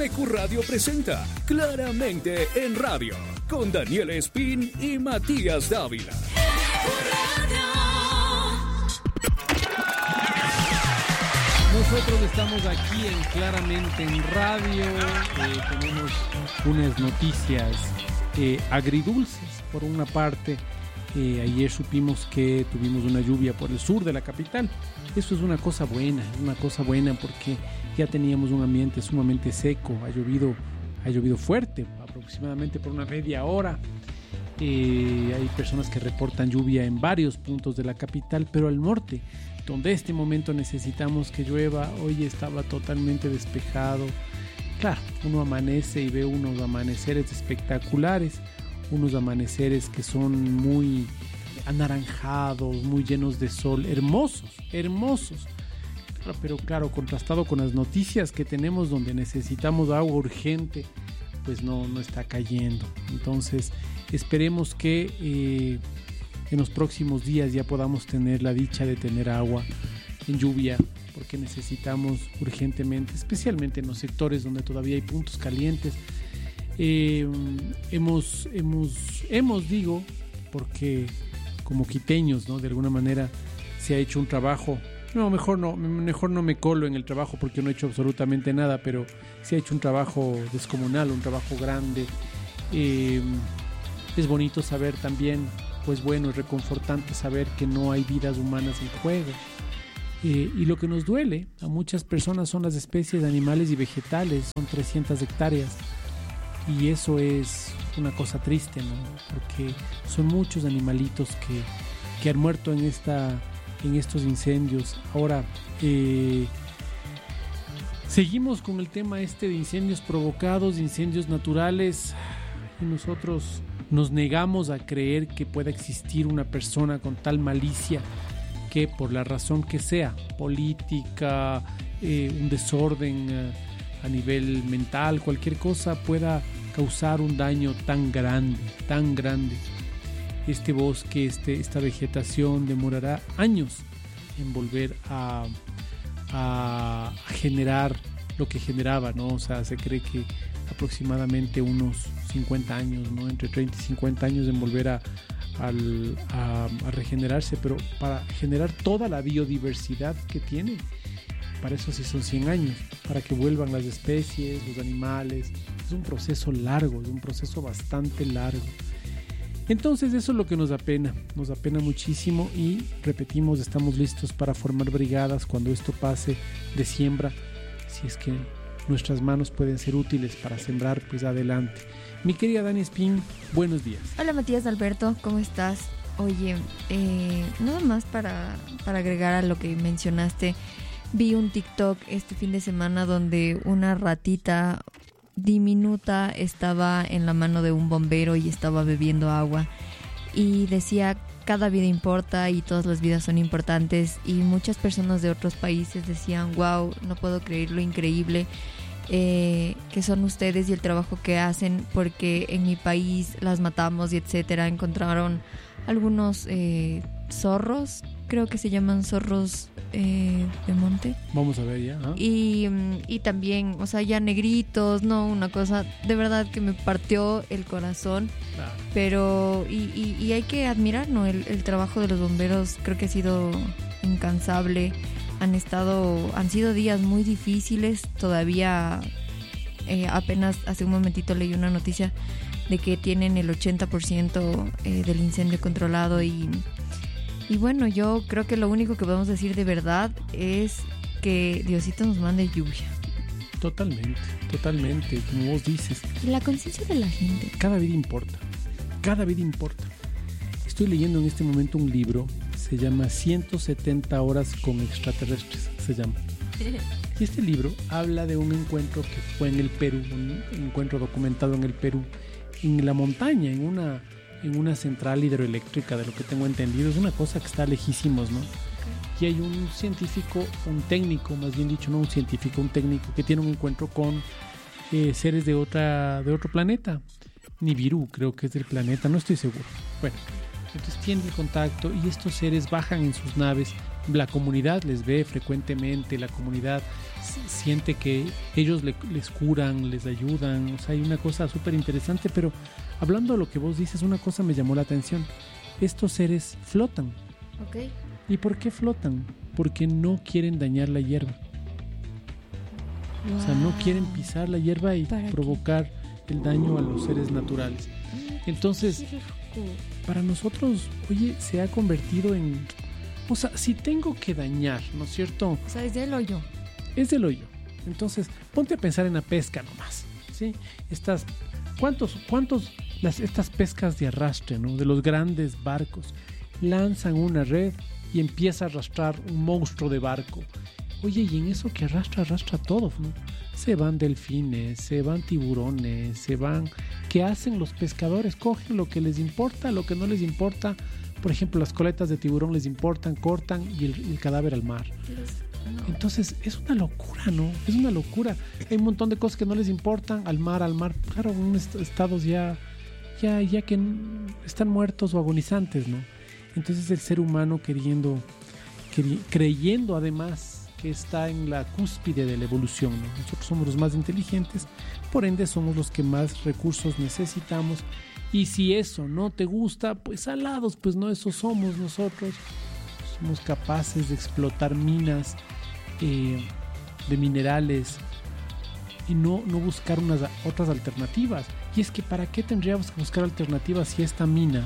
MQ Radio presenta Claramente en Radio con Daniel Espín y Matías Dávila. Nosotros estamos aquí en Claramente en Radio. Tenemos unas noticias agridulces. Por una parte, ayer supimos que tuvimos una lluvia por el sur de la capital. Eso es una cosa buena porque ya teníamos un ambiente sumamente seco. Ha llovido fuerte, aproximadamente por una media hora. Hay personas que reportan lluvia en varios puntos de la capital, pero al norte, donde este momento necesitamos que llueva, hoy estaba totalmente despejado. Claro, uno amanece y ve unos amaneceres espectaculares, unos amaneceres que son muy anaranjados, muy llenos de sol, hermosos. Pero claro, contrastado con las noticias que tenemos donde necesitamos agua urgente, pues no está cayendo. Entonces esperemos que en los próximos días ya podamos tener la dicha de tener agua en lluvia, porque necesitamos urgentemente, especialmente en los sectores donde todavía hay puntos calientes. Hemos digo, porque como quiteños, ¿no? De alguna manera se ha hecho un trabajo. No, mejor no me colo en el trabajo porque no he hecho absolutamente nada, pero se ha hecho un trabajo descomunal, un trabajo grande. Es bonito saber también, pues bueno, es reconfortante saber que no hay vidas humanas en juego. Y lo que nos duele a muchas personas son las especies de animales y vegetales, son 300 hectáreas. Y eso es una cosa triste, ¿no? Porque son muchos animalitos que han muerto en estos incendios. Ahora, seguimos con el tema de incendios provocados, de incendios naturales, y nosotros nos negamos a creer que pueda existir una persona con tal malicia que por la razón que sea, política, un desorden a nivel mental, cualquier cosa pueda causar un daño tan grande. Este bosque, esta vegetación demorará años en volver a generar lo que generaba, ¿no? O sea, se cree que aproximadamente unos 50 años, ¿no? Entre 30 y 50 años en volver a regenerarse, pero para generar toda la biodiversidad que tiene, para eso sí son 100 años, para que vuelvan las especies, los animales. Es un proceso largo, es un proceso bastante largo. Entonces eso es lo que nos apena muchísimo y repetimos, estamos listos para formar brigadas cuando esto pase de siembra. Si es que nuestras manos pueden ser útiles para sembrar, pues adelante. Mi querida Dani Espín, buenos días. Hola Matías Alberto, ¿cómo estás? Oye, nada más para agregar a lo que mencionaste, vi un TikTok este fin de semana donde una ratita diminuta estaba en la mano de un bombero y estaba bebiendo agua y decía: cada vida importa y todas las vidas son importantes. Y muchas personas de otros países decían: wow, no puedo creer lo increíble que son ustedes y el trabajo que hacen, porque en mi país las matamos y etcétera. Encontraron algunos zorros, creo que se llaman zorros de monte. Vamos a ver ya. ¿Ah? Y también, o sea, ya negritos, ¿no? Una cosa de verdad que me partió el corazón. Ah. Pero, y hay que admirar, ¿no? El trabajo de los bomberos creo que ha sido incansable. Han sido días muy difíciles. Todavía apenas hace un momentito leí una noticia de que tienen el 80% del incendio controlado y bueno, yo creo que lo único que podemos decir de verdad es que Diosito nos mande lluvia. Totalmente, como vos dices. La conciencia de la gente. Cada vida importa. Estoy leyendo en este momento un libro, se llama 170 horas con extraterrestres, se llama. Y este libro habla de un encuentro que fue en el Perú, un encuentro documentado en el Perú, en la montaña, en una central hidroeléctrica, de lo que tengo entendido. Es una cosa que está lejísimos, ¿no? Okay. Y hay un científico, un técnico, más bien dicho, no un científico, un técnico que tiene un encuentro con seres de otro planeta. Nibiru, creo que es del planeta, no estoy seguro. Bueno, entonces tiene el contacto y estos seres bajan en sus naves la comunidad les ve frecuentemente, la comunidad siente que ellos les curan, les ayudan. O sea, hay una cosa súper interesante, pero hablando de lo que vos dices, una cosa me llamó la atención. Estos seres flotan. Ok. ¿Y por qué flotan? Porque no quieren dañar la hierba. Wow. O sea, no quieren pisar la hierba y ¿Para provocar el daño a los seres naturales. Entonces, para nosotros, oye, se ha convertido en... O sea, si tengo que dañar, ¿no es cierto? O sea, es del hoyo. Es del hoyo. Entonces, ponte a pensar en la pesca nomás, ¿sí? Estas pescas de arrastre, ¿no? De los grandes barcos. Lanzan una red y empieza a arrastrar un monstruo de barco. Oye, y en eso que arrastra todo, ¿no? Se van delfines, se van tiburones, se van... ¿Qué hacen los pescadores? Cogen lo que les importa, lo que no les importa. Por ejemplo, las coletas de tiburón les importan, cortan y el cadáver al mar. No. Entonces, es una locura, ¿no? Es una locura. Hay un montón de cosas que no les importan al mar. Claro, en estados ya que están muertos o agonizantes, ¿no? Entonces el ser humano creyendo además que está en la cúspide de la evolución, ¿no? Nosotros somos los más inteligentes, por ende somos los que más recursos necesitamos, y si eso no te gusta, pues alados, pues no, eso somos nosotros. Somos capaces de explotar minas de minerales y no buscar otras alternativas. Y es que ¿para qué tendríamos que buscar alternativas si esta mina